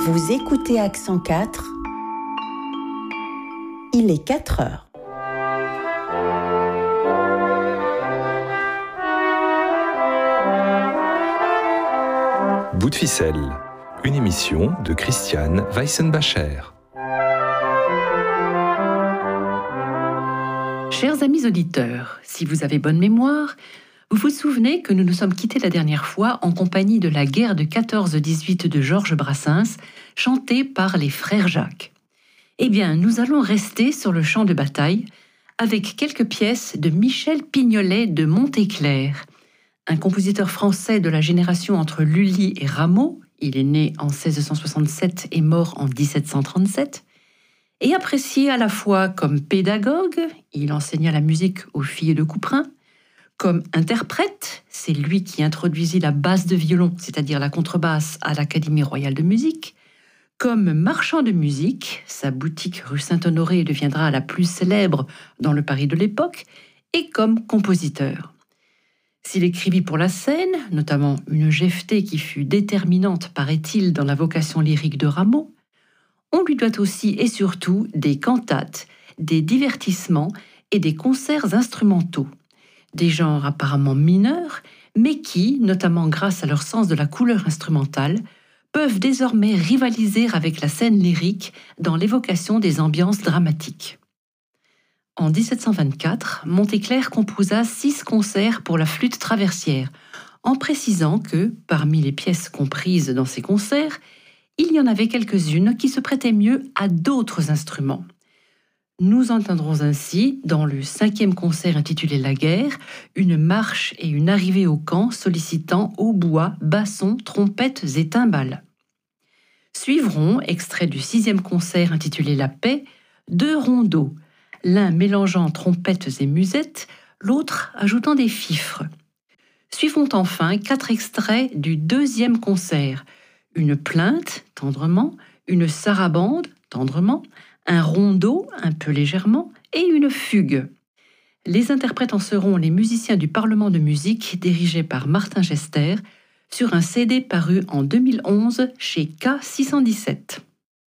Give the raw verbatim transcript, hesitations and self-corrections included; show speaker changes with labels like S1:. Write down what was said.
S1: Vous écoutez Accent quatre, il est quatre heures.
S2: Bout de ficelle, une émission de Christiane Weissenbacher.
S3: Chers amis auditeurs, si vous avez bonne mémoire, vous vous souvenez que nous nous sommes quittés la dernière fois en compagnie de la guerre de quatorze dix-huit de Georges Brassens, chantée par les frères Jacques. Eh bien, nous allons rester sur le champ de bataille avec quelques pièces de Michel Pignolet de Montéclair, un compositeur français de la génération entre Lully et Rameau. Il est né en seize cent soixante-sept et mort en dix-sept cent trente-sept, et apprécié à la fois comme pédagogue, il enseigna la musique aux filles de Couperin, comme interprète, c'est lui qui introduisit la basse de violon, c'est-à-dire la contrebasse, à l'Académie royale de musique, comme marchand de musique, sa boutique rue Saint-Honoré deviendra la plus célèbre dans le Paris de l'époque, et comme compositeur. S'il écrivit pour la scène, notamment une Jephté qui fut déterminante, paraît-il, dans la vocation lyrique de Rameau, on lui doit aussi et surtout des cantates, des divertissements et des concerts instrumentaux, des genres apparemment mineurs, mais qui, notamment grâce à leur sens de la couleur instrumentale, peuvent désormais rivaliser avec la scène lyrique dans l'évocation des ambiances dramatiques. En dix-sept cent vingt-quatre, Montéclair composa six concerts pour la flûte traversière, en précisant que, parmi les pièces comprises dans ces concerts, il y en avait quelques-unes qui se prêtaient mieux à d'autres instruments. Nous entendrons ainsi, dans le cinquième concert intitulé La guerre, une marche et une arrivée au camp sollicitant hautbois, bassons, trompettes et timbales. Suivront, extrait du sixième concert intitulé La paix, deux rondeaux, l'un mélangeant trompettes et musettes, l'autre ajoutant des fifres. Suivront enfin quatre extraits du deuxième concert, une plainte, tendrement, une sarabande, tendrement, un rondeau, un peu légèrement, et une fugue. Les interprètes en seront les musiciens du Parlement de musique, dirigés par Martin Gester, sur un C D paru en deux mille onze chez K six cent dix-sept.